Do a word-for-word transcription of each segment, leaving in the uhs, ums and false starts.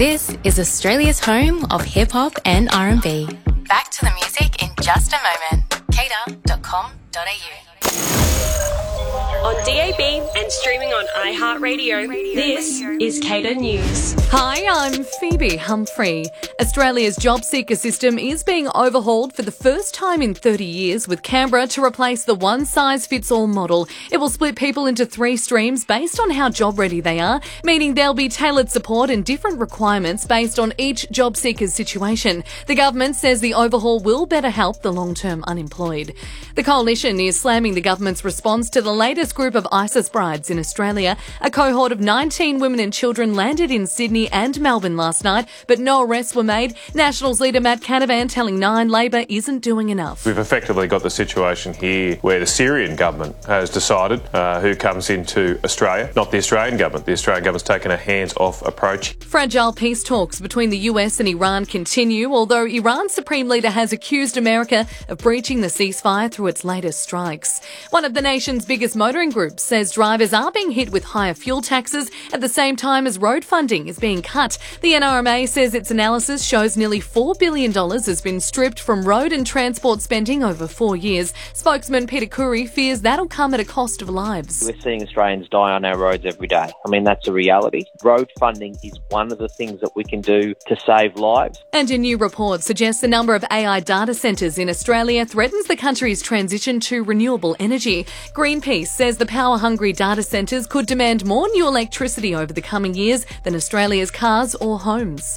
This is Australia's home of hip-hop and R and B. Back to the music in just a moment. Kader dot com dot a u. On D A B and streaming on iHeartRadio, this is Kader News. Hi, I'm Phoebe Humphrey. Australia's job seeker system is being overhauled for the first time in thirty years, with Canberra to replace the one-size-fits-all model. It will split people into three streams based on how job-ready they are, meaning there'll be tailored support and different requirements based on each job seeker's situation. The government says the overhaul will better help the long-term unemployed. The coalition is slamming the government's response to the latest group of ISIS brides in Australia. A cohort of nineteen women and children landed in Sydney and Melbourne last night, but no arrests were made. Nationals leader Matt Canavan telling Nine Labor isn't doing enough. We've effectively got the situation here where the Syrian government has decided uh, who comes into Australia, not the Australian government. The Australian government's taken a hands-off approach. Fragile peace talks between the U S and Iran continue, although Iran's supreme leader has accused America of breaching the ceasefire through its latest strikes. One of the nation's biggest motoring groups says drivers are being hit with higher fuel taxes at the same time as road funding is being cut. The N R M A says its analysis shows nearly four billion dollars has been stripped from road and transport spending over four years. Spokesman Peter Curry fears that'll come at a cost of lives. We're seeing Australians die on our roads every day. I mean, that's a reality. Road funding is one of the things that we can do to save lives. And a new report suggests the number of A I data centres in Australia threatens the country's transition to renewable energy. Greenpeace says the power-hungry data centres could demand more new electricity over the coming years than Australia's cars or homes.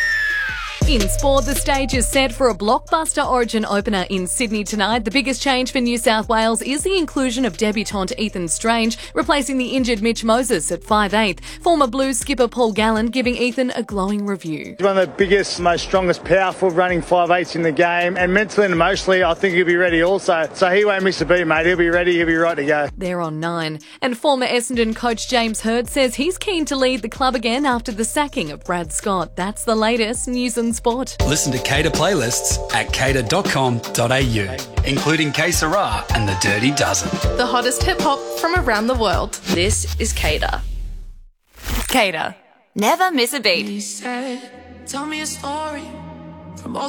In sport, the stage is set for a blockbuster Origin opener in Sydney tonight. The biggest change for New South Wales is the inclusion of debutant Ethan Strange, replacing the injured Mitch Moses at five eighth. Former Blues skipper Paul Gallen giving Ethan a glowing review. He's one of the biggest, most strongest, powerful running five eighths in the game, and mentally and emotionally I think he'll be ready also. So he won't miss a beat, mate. He'll be ready, he'll be right to go. They're on nine. And former Essendon coach James Hird says he's keen to lead the club again after the sacking of Brad Scott. That's the latest news and sport. Listen to Kader playlists at kader dot com dot a u, including K Sarah and the Dirty Dozen. The hottest hip-hop from around the world. This is Kader. Kader. Never miss a beat. He said, tell me a story from all